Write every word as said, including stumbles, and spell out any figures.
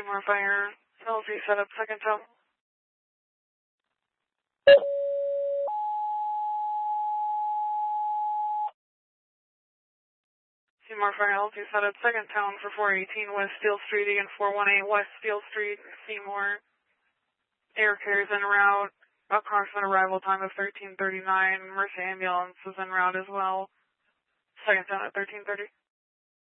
Seymour Fire, L Z set up second tow. Seymour Fire, L Z set up second town for four eighteen West Steel Street, again four one eight West Steel Street, Seymour. Air carriers en route, approximate arrival time of thirteen thirty-nine. Mercy ambulance is en route as well. Second town at thirteen thirty.